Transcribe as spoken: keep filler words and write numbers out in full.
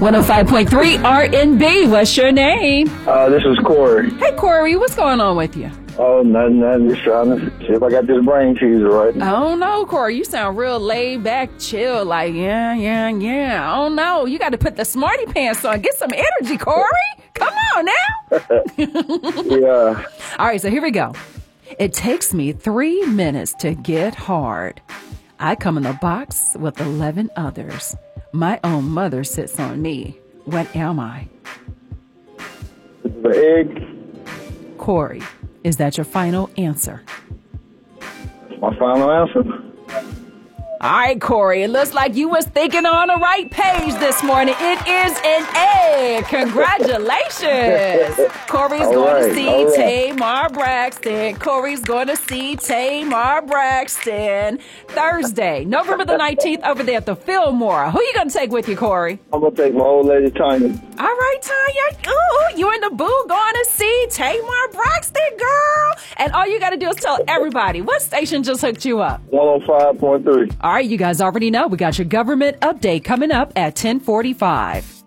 one oh five point three R and B. What's your name? Uh, this is Corey. Hey, Corey, what's going on with you? Oh, nothing, nothing. Just trying to see if I got this brain teaser right. I don't know, Corey. You sound real laid back, chill, like, yeah, yeah, yeah. I don't know. You got to put the smarty pants on. Get some energy, Corey. Come on now. Yeah. All right, so here we go. It takes me three minutes to get hard. I come in the box with eleven others. My own mother sits on me. What am I? The egg. Corey, is that your final answer? My final answer. All right, Corey, it looks like you was thinking on the right page this morning. It is an egg. Congratulations. Corey's All going right, to see all right. Tamar Braxton. Corey's going to see Tamar Braxton Thursday, November the nineteenth over there at the Fillmore. Who you going to take with you, Corey? I'm going to take my old lady, Tanya. All right, Tanya. Ooh, you and the boo going to see Tamar Braxton, girl. And all you got to do is tell everybody, what station just hooked you up? one oh five point three. All right, you guys already know we got your government update coming up at ten forty-five.